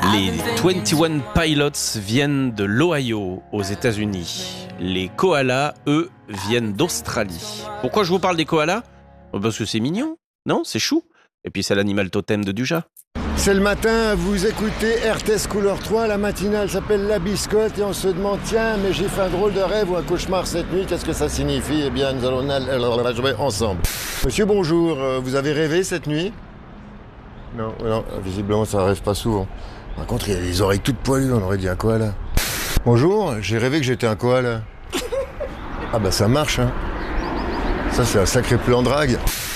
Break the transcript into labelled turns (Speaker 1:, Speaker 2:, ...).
Speaker 1: Les 21 Pilots viennent de l'Ohio, aux États-Unis. Les koalas, eux, viennent d'Australie. Pourquoi je vous parle des koalas ? Parce que c'est mignon, non ? C'est chou. Et puis c'est l'animal totem de Dujas.
Speaker 2: C'est le matin, vous écoutez RTS Couleur 3, la matinale s'appelle La Biscotte et on se demande, tiens, mais j'ai fait un drôle de rêve ou un cauchemar cette nuit, qu'est-ce que ça signifie ? Eh bien, nous allons la jouer ensemble. Monsieur, bonjour, vous avez rêvé cette nuit ? Non, visiblement ça rêve pas souvent. Par contre, il a les oreilles toutes poilues, on aurait dit un koala. Bonjour, j'ai rêvé que j'étais un koala. Ah bah ça marche, hein. Ça c'est un sacré plan drague.